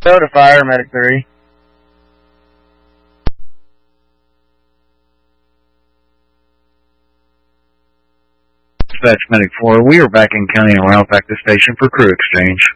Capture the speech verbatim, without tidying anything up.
Go to fire, medic three. Dispatch medic four, we are back in county and route back to station for crew exchange.